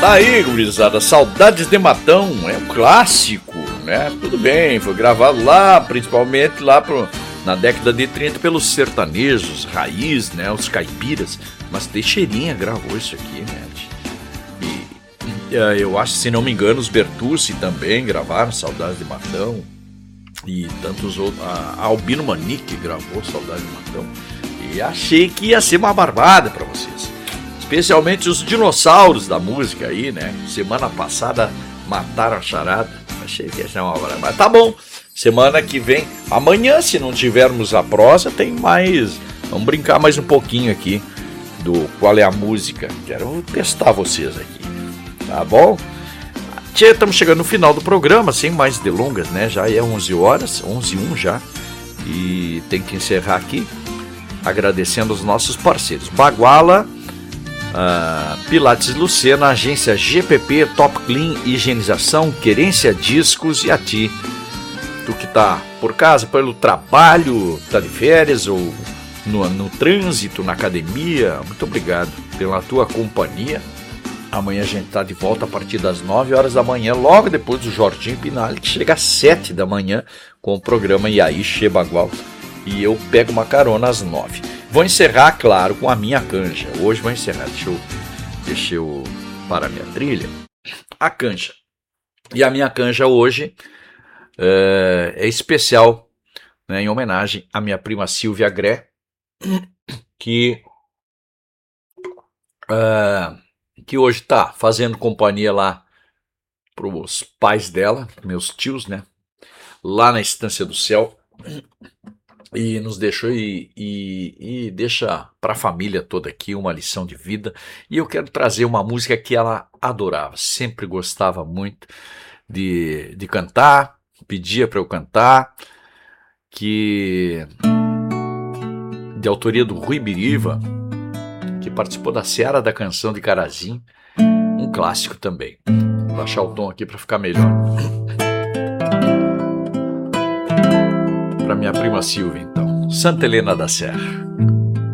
Tá aí, gurizada, Saudades de Matão, é um clássico, né? Tudo bem, foi gravado lá, principalmente lá na década de 30 pelos sertanejos, raiz, né? Os caipiras, mas Teixeirinha gravou isso aqui, né? E eu acho, se não me engano, os Bertucci também gravaram Saudades de Matão e tantos outros, a Albino Manique gravou Saudades de Matão e achei que ia ser uma barbada pra vocês. Especialmente os dinossauros da música aí, né? Semana passada mataram a charada. Achei que ia ser uma hora. Mas tá bom. Semana que vem, amanhã, se não tivermos a prosa, tem mais. Vamos brincar mais um pouquinho aqui do Qual é a Música. Quero testar vocês aqui. Tá bom? Tchê, estamos chegando no final do programa, sem mais delongas, né? Já é 11 horas, 11h01 já. E tem que encerrar aqui agradecendo os nossos parceiros. Baguala, Pilates Lucena, agência GPP, Top Clean, higienização, Querência Discos e a ti, tu que tá por casa, pelo trabalho, tá de férias ou no trânsito, na academia, muito obrigado pela tua companhia. Amanhã a gente tá de volta a partir das 9 horas da manhã, logo depois do Jorginho Pinali, que chega às 7 da manhã com o programa E aí, Che Bagual, e eu pego uma carona às 9. Vou encerrar, claro, com a minha canja. Hoje vou encerrar. Deixa eu parar minha trilha. A canja. E a minha canja hoje é especial, né, em homenagem à minha prima Silvia Gré, que hoje está fazendo companhia lá para os pais dela, meus tios, né? Lá na Estância do Céu. E nos deixou e deixa para a família toda aqui uma lição de vida. E eu quero trazer uma música que ela adorava, sempre gostava muito de cantar, pedia para eu cantar, de autoria do Rui Biriva, que participou da Seara da Canção de Carazinho, um clássico também. Vou baixar o tom aqui para ficar melhor. Para minha prima Silvia, então. Santa Helena da Serra.